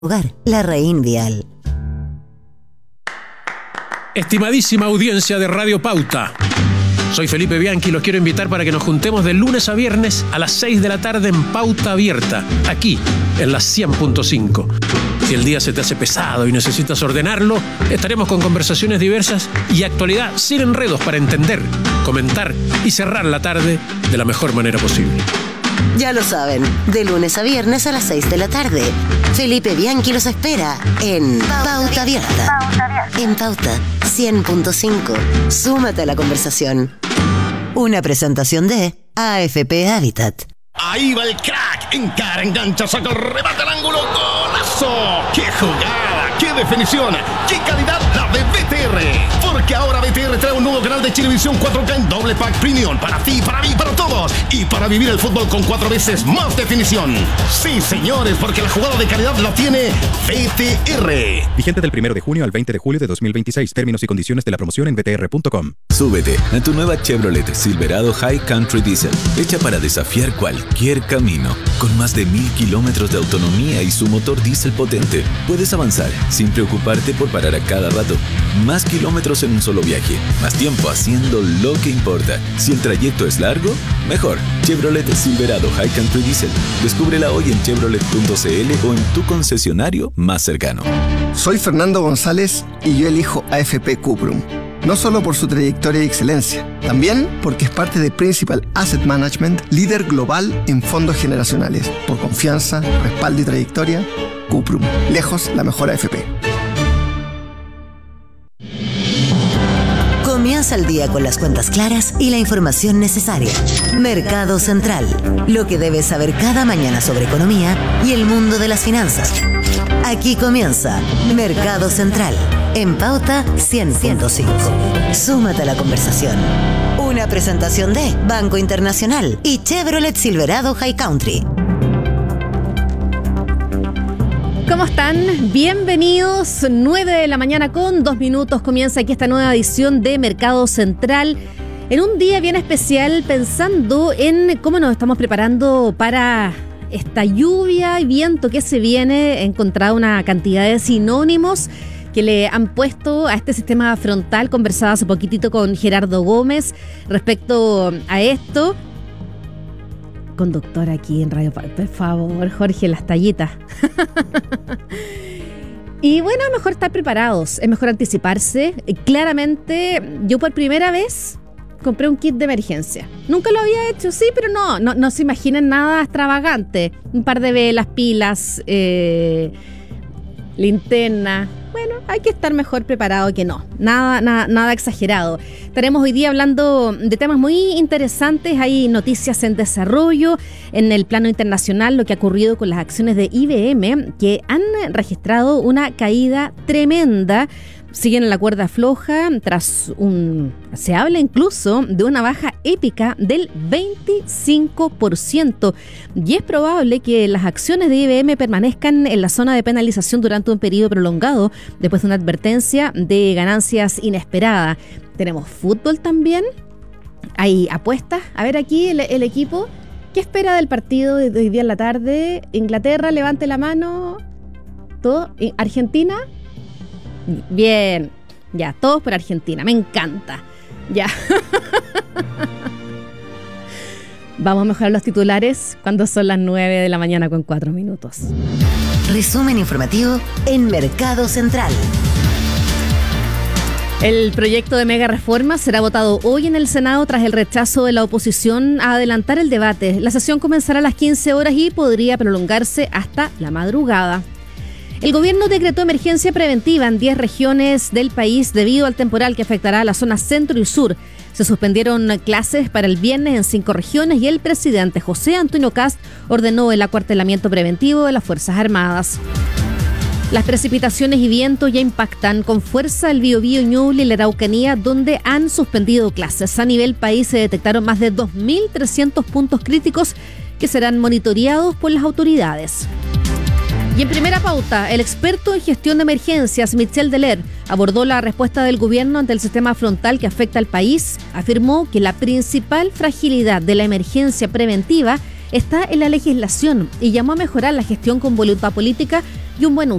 Lugar, La Rein Vial. Estimadísima audiencia de Radio Pauta, soy Felipe Bianchi y los quiero invitar para que nos juntemos de lunes a viernes a las 6 de la tarde en Pauta Abierta, aquí en la 100.5. Si el día se te hace pesado y necesitas ordenarlo, estaremos con conversaciones diversas y actualidad sin enredos para entender, comentar y cerrar la tarde de la mejor manera posible. Ya lo saben, de lunes a viernes a las 6 de la tarde. Felipe Bianchi los espera en Pauta Abierta. En Pauta 100.5. Súmate a la conversación. Una presentación de AFP Habitat. Ahí va el crack, encara, engancha, saca el remate al ángulo, ¡golazo! ¡Qué jugada! ¡Qué definición! ¡Qué calidad la de BTR! Porque ahora BTR trae un nuevo canal de Chilevisión 4K en doble pack premium para ti, para mí, para todos y para vivir el fútbol con 4 veces más definición. Sí, señores, porque la jugada de calidad la tiene BTR. Vigente del 1 de junio al 20 de julio de 2026. Términos y condiciones de la promoción en btr.com. Súbete a tu nueva Chevrolet Silverado High Country Diesel, hecha para desafiar cualquier camino. Con más de 1000 kilómetros de autonomía y su motor diésel potente, puedes avanzar sin preocuparte por parar a cada rato. Más kilómetros en un solo viaje, más tiempo haciendo lo que importa. Si el trayecto es largo, mejor. Chevrolet Silverado High Country Diesel. Descúbrela hoy en chevrolet.cl o en tu concesionario más cercano. Soy Fernando González y yo elijo AFP Cuprum. No solo por su trayectoria y excelencia, también porque es parte de Principal Asset Management, líder global en fondos generacionales. Por confianza, respaldo y trayectoria, Cuprum. Lejos la mejor AFP. Comienza el día con las cuentas claras y la información necesaria. Mercado Central. Lo que debes saber cada mañana sobre economía y el mundo de las finanzas. Aquí comienza Mercado Central, en Pauta 100.5. Súmate a la conversación. Una presentación de Banco Internacional y Chevrolet Silverado High Country. ¿Cómo están? Bienvenidos, 9 de la mañana con 2 minutos. Comienza aquí esta nueva edición de Mercado Central. En un día bien especial, pensando en cómo nos estamos preparando para esta lluvia y viento que se viene. He encontrado una cantidad de sinónimos que le han puesto a este sistema frontal. Conversaba hace poquitito con Gerardo Gómez respecto a esto. Conductor aquí en Radio Pauta, por favor, Jorge, las tallitas. Y bueno, es mejor estar preparados, es mejor anticiparse. Claramente, yo por primera vez compré un kit de emergencia. Nunca lo había hecho, sí, pero no se imaginen nada extravagante. Un par de velas, pilas, linterna. Bueno, hay que estar mejor preparado que no. Nada exagerado. Estaremos hoy día hablando de temas muy interesantes. Hay noticias en desarrollo en el plano internacional, lo que ha ocurrido con las acciones de IBM, que han registrado una caída tremenda. Siguen en la cuerda floja se habla incluso de una baja épica del 25%, y es probable que las acciones de IBM permanezcan en la zona de penalización durante un periodo prolongado después de una advertencia de ganancias inesperada. Tenemos fútbol también, hay apuestas. A ver aquí el equipo, ¿qué espera del partido de hoy día en la tarde? Inglaterra, levante la mano. ¿Todo? ¿Argentina? Bien, ya, todos por Argentina, me encanta. Ya. Vamos a mejorar los titulares cuando son las 9 de la mañana con 4 minutos. Resumen informativo en Mercado Central. El proyecto de mega reforma será votado hoy en el Senado tras el rechazo de la oposición a adelantar el debate. La sesión comenzará a las 15 horas y podría prolongarse hasta la madrugada. El gobierno decretó emergencia preventiva en 10 regiones del país debido al temporal que afectará a la zona centro y sur. Se suspendieron clases para el viernes en 5 regiones y el presidente José Antonio Kast ordenó el acuartelamiento preventivo de las Fuerzas Armadas. Las precipitaciones y vientos ya impactan con fuerza el Biobío, Ñuble y la Araucanía, donde han suspendido clases. A nivel país se detectaron más de 2.300 puntos críticos que serán monitoreados por las autoridades. Y en primera pauta, el experto en gestión de emergencias, Michel Deler, abordó la respuesta del gobierno ante el sistema frontal que afecta al país. Afirmó que la principal fragilidad de la emergencia preventiva está en la legislación y llamó a mejorar la gestión con voluntad política y un buen uso